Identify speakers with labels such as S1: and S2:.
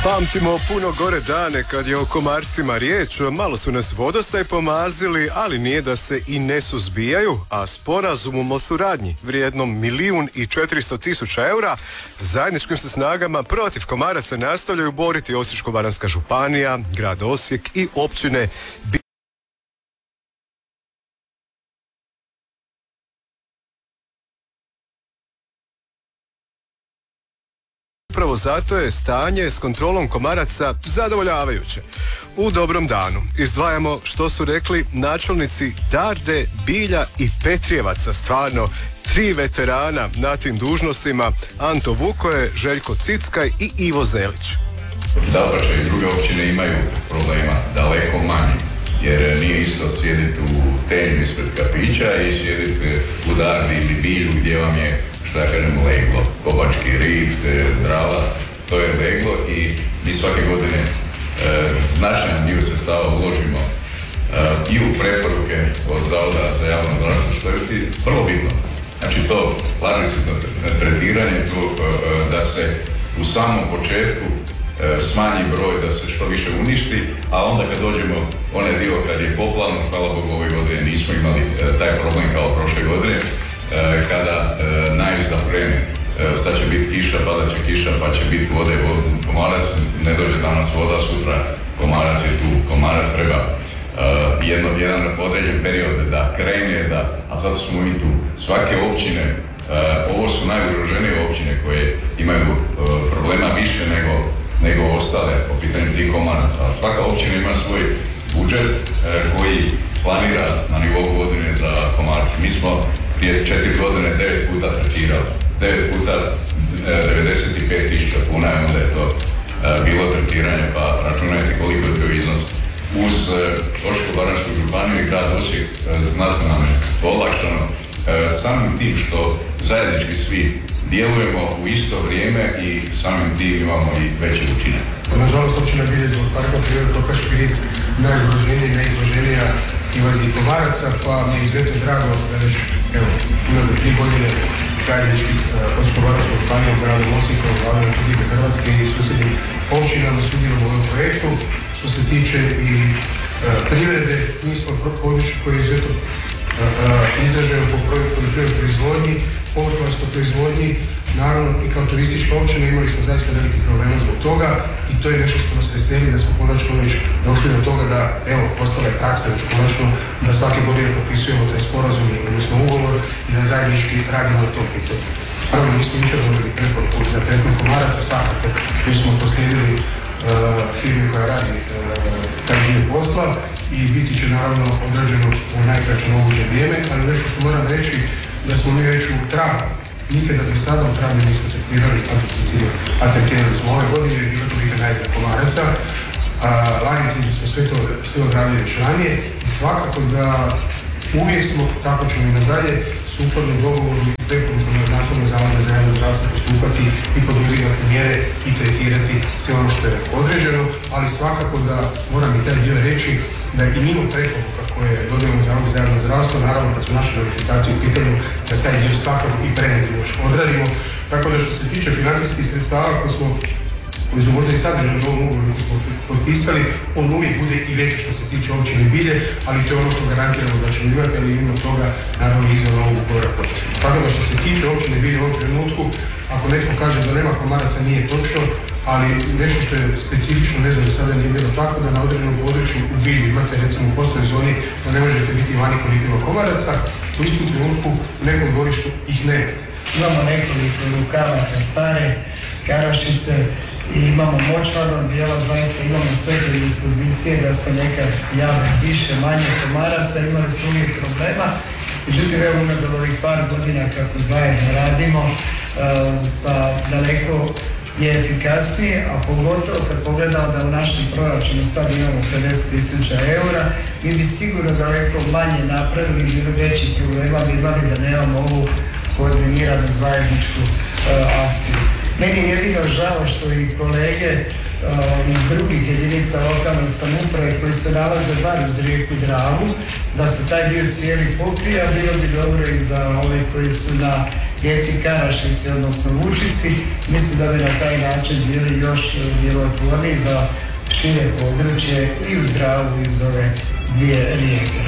S1: Pamtimo puno gore dane kad je o komarcima riječ, malo su nas vodostaj pomazili, ali nije da se i ne suzbijaju, a sporazumom o suradnji vrijednom 1.400.000 eura zajedničkim se snagama protiv komaraca nastavljaju boriti Osječko-baranjska županija, grad Osijek i općine. Upravo zato je stanje s kontrolom komaraca zadovoljavajuće. U dobrom danu izdvajamo što su rekli načelnici Darde, Bilja i Petrijevaca, stvarno 3 veterana na tim dužnostima, Anto Vukoje, Željko Cickaj i Ivo Zelić.
S2: Dapače, i druge općine imaju problema, daleko manji, jer nije isto sjediti u tenju ispred kafića i sjediti u Dardi ili Bilju gdje vam je, što ja kažem, leglo, Kopački rit, Drava, to je leglo i mi svake godine značajan dio sredstava uložimo i u preporuke od Zavoda za javno zdravstvo, što je vrlo bitno. Znači to planisno tretiranje, da se u samom početku smanji broj, da se što više uništi, a onda kad dođemo onaj dio kad je poplavno, hvala Bogu ove godine nismo imali taj problem kao prošle godine, kada najviše zapreme, sad će biti kiša, padat će kiša, pa će biti vode, komarac, ne dođe danas voda, sutra komarac je tu, komarac treba jedan određen period da krene, a zato smo mi tu. Svake općine, ovo su najugroženije općine koje imaju problema više nego ostale po pitanju tih komaraca. Svaka općina ima svoj budžet koji planira na nivou godine za komarce. Mi smo prije 4 godine 9 puta tretirali. 9 puta 95.000 kuna, onda je to bilo tretiranje, pa računajte koliko je to iznos. Uz Osječko-baranjsku županiju i grad Osijek znatno nam je olakšano samim tim što zajednički svi djelujemo u isto vrijeme i samim tim imamo i veće učinak.
S3: Nažalost, općina Bilje zbog parka prirode Kopački rit najizloženija, najizloženija invaziji komaraca, pa mi je izuzetno drago da već, evo, unazad 3 godine zajednički Osječko-baranjska županija, gradom Osijekom, Vladom Republike Hrvatske i susjednim općinama sudjelujemo u ovom projektu. Što se tiče i privrede, mi smo područje koje je izuzetno izraženo po poljoprivrednoj proizvodnji, povrtlarskoj proizvodnji, naravno i kao turistička općina imali smo zaista veliki problema zbog toga i to je nešto što nas veseli da smo konačno već došli do toga da, evo, postala je praksa već konačno da svake godine potpisujemo taj sporazum, odnosno ugovor i da zajednički radimo na tom pitanju. Naravno, mi smo jučer dobili preporuku za tretman komaraca, svakako mi smo poslijedili firme koja radi taj dio posla i biti će naravno odrađeno u najkraće moguće vrijeme, ali nešto što moram reći da smo mi već u travnju, nikada do sada u travnju nismo tretirali a tretirali smo ove godine jer bilo to nikad najzad komaraca, lanici gdje smo sve odradili već ranije i svakako da uvijek smo, tako ćemo i nadalje, sukladno dogovoru i preporukama Nacionalnog zavoda za javno zdravstvo postupati i poduzimati mjere i tretirati sve ono što je određeno, ali svakako da moram i taj dio reći da je i mimo preporuka koje dodajemo Zavodu za javno zdravstvo, naravno kad su naše notifikacije u pitanju, da taj dio svakako i preventivno još odradimo. Tako da što se tiče financijskih sredstava koji su možda i sadržani u ovom ugovoru koji smo potpisali, on uvijek bude i veći što se tiče općine Bilje, ali to je ono što garantiramo da ćemo imati, ali mimo toga naravno izvan ovog ugovora potičemo. Tako da što se tiče općine Bilje u ovom trenutku, ako netko kaže da nema komaraca nije točno, ali nešto što je specifično, ne znam, sada nije bilo tako da na određenom području u Bilju imate recimo u postoje zoni da ne možete biti vani koliko ima komaraca, u istom trenutku u nekom dvorištu ih nema.
S4: Imamo nekoliko Lukavaca, Stare, Karašice, i imamo močvarnog dijela, zaista imamo sve te dispozicije da se nekad jave više, manje komaraca, imali smo uvijek problema. Međutim, evo unazad ovih par godina kako zajedno radimo, sa daleko je efikasnije, a pogotovo kad pogledamo da u našem proračunu sad imamo 50.000 eura, mi bi sigurno daleko manje napravili, bilo veći problema bi imali da nemamo ovu koordiniranu zajedničku akciju. Meni je jedino žao što i kolege iz drugih jedinica lokalne samouprave koji se nalaze bar uz rijeku Dravu, da se taj dio cijeli pokrije, a bilo bi dobro i za ove koji su na rijeci Karašici, odnosno Vučici. Mislim da bi na taj način bili još djelotvorniji za šire područje i u Dravu iz ove dvije rijeke.